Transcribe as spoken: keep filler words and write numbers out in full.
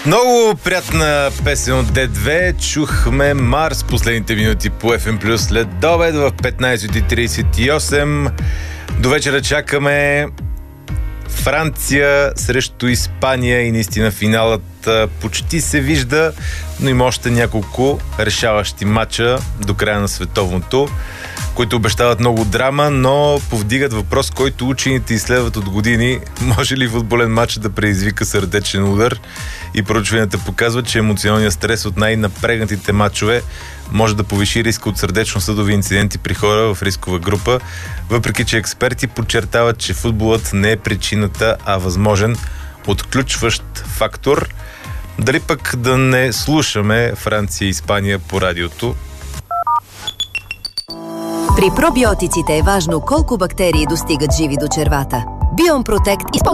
Много приятна песен от Д две. Чухме Марс последните минути по Еф Ем Плюс след обед в петнайсет и трийсет и осем. До вечера чакаме Франция срещу Испания и наистина финалът почти се вижда, но има още няколко решаващи матча до края на световното, които обещават много драма, но повдигат въпрос, който учените изследват от години. Може ли футболен матч да предизвика сърдечен удар? И проучванията показват, че емоционалният стрес от най-напрегнатите матчове може да повиши риска от сърдечно-съдови инциденти при хора в рискова група, въпреки че експерти подчертават, че футболът не е причината, а възможен отключващ фактор. Дали пък да не слушаме Франция и Испания по радиото? При пробиотиците е важно колко бактерии достигат живи до червата. Бион Протект използва